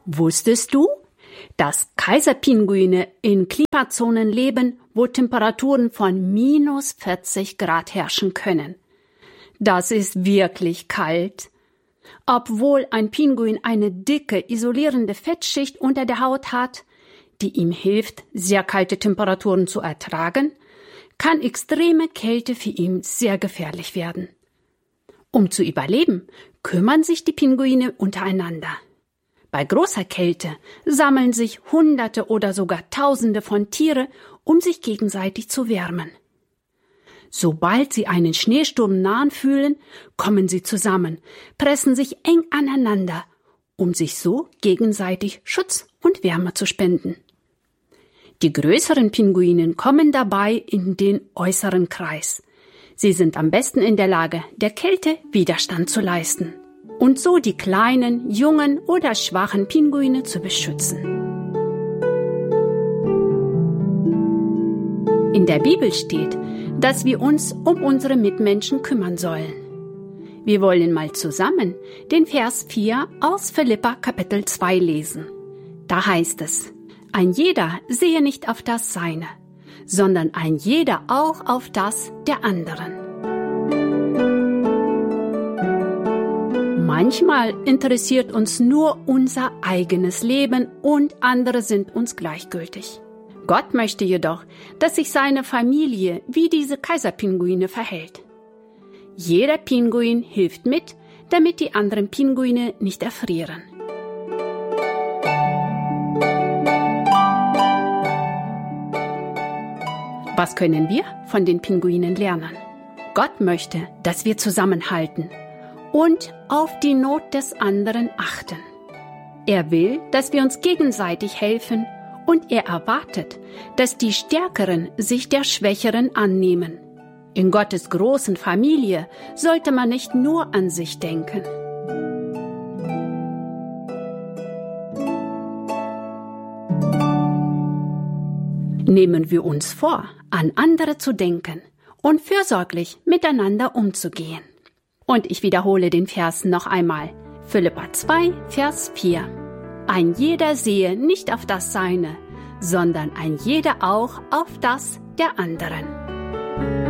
Wusstest du, dass Kaiserpinguine in Klimazonen leben, wo Temperaturen von minus 40 Grad herrschen können? Das ist wirklich kalt. Obwohl ein Pinguin eine dicke, isolierende Fettschicht unter der Haut hat, die ihm hilft, sehr kalte Temperaturen zu ertragen, kann extreme Kälte für ihn sehr gefährlich werden. Um zu überleben, kümmern sich die Pinguine untereinander. Bei großer Kälte sammeln sich Hunderte oder sogar Tausende von Tieren, um sich gegenseitig zu wärmen. Sobald sie einen Schneesturm nahen fühlen, kommen sie zusammen, pressen sich eng aneinander, um sich so gegenseitig Schutz und Wärme zu spenden. Die größeren Pinguine kommen dabei in den äußeren Kreis. Sie sind am besten in der Lage, der Kälte Widerstand zu leisten und so die kleinen, jungen oder schwachen Pinguine zu beschützen. In der Bibel steht, dass wir uns um unsere Mitmenschen kümmern sollen. Wir wollen mal zusammen den Vers 4 aus Philipper Kapitel 2 lesen. Da heißt es: Ein jeder sehe nicht auf das Seine, sondern ein jeder auch auf das der anderen. Manchmal interessiert uns nur unser eigenes Leben und andere sind uns gleichgültig. Gott möchte jedoch, dass sich seine Familie wie diese Kaiserpinguine verhält. Jeder Pinguin hilft mit, damit die anderen Pinguine nicht erfrieren. Was können wir von den Pinguinen lernen? Gott möchte, dass wir zusammenhalten und auf die Not des anderen achten. Er will, dass wir uns gegenseitig helfen und er erwartet, dass die Stärkeren sich der Schwächeren annehmen. In Gottes großen Familie sollte man nicht nur an sich denken. Nehmen wir uns vor, an andere zu denken und fürsorglich miteinander umzugehen. Und ich wiederhole den Vers noch einmal. Philipper 2, Vers 4. Ein jeder sehe nicht auf das Seine, sondern ein jeder auch auf das der anderen.